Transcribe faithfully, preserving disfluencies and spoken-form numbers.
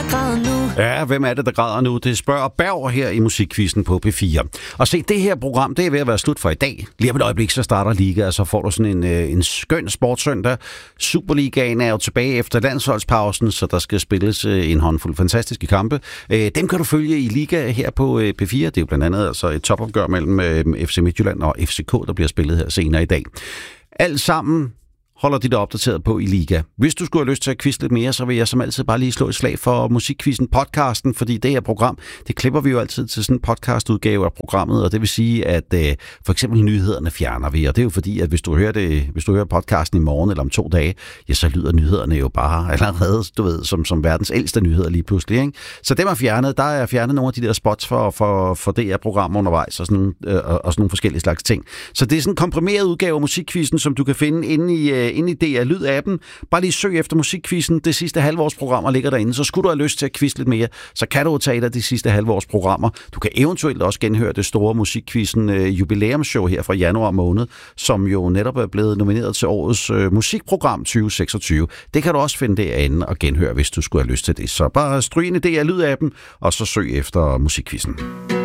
der græder nu? Ja, hvem er det, der græder nu? Det spørger Berg her i Musikquizzen på P fire. Og se, det her program, det er ved at være slut for i dag. Lige om et øjeblik, så starter Liga, og så får du sådan en, en skøn sportssøndag. Superligaen er jo tilbage efter landsholdspausen, så der skal spilles en håndfuld fantastiske kampe. Dem kan du følge i Liga her på P fire. Det er jo blandt andet altså et topopgør mellem F C Midtjylland og F C K, der bliver spillet her senere i dag. Alt sammen holder de dig opdateret på i Liga. Hvis du skulle have lyst til at quizze lidt mere, så vil jeg som altid bare lige slå et slag for Musikquizzen podcasten, fordi det her program, det klipper vi jo altid til sådan en podcastudgave af programmet, og det vil sige, at øh, for eksempel nyhederne fjerner vi, og det er jo fordi, at hvis du hører det, hvis du hører podcasten i morgen eller om to dage, ja, så lyder nyhederne jo bare allerede, du ved, som, som verdens ældste nyheder lige pludselig, ikke? Så dem er fjernet. Der er fjernet nogle af de der spots for, for, for det her program undervejs, og sådan, nogle, øh, og sådan nogle forskellige slags ting. Så det er sådan en komprimeret udgave af Musikquizzen, som du kan finde inde i øh, inde i D R Lyd-appen. Bare lige søg efter Musikquizzen. Det sidste halvårsprogrammer ligger derinde. Så skulle du have lyst til at quizze lidt mere, så kan du tage dig de sidste halvårsprogrammer. Du kan eventuelt også genhøre det store Musikquizzen uh, jubilæumsshow her fra januar måned, som jo netop er blevet nomineret til årets uh, musikprogram tyve seksogtyve. Det kan du også finde derinde og genhøre, hvis du skulle have lyst til det. Så bare stryg ind i D R Lyd-appen, og så søg efter Musikquizzen.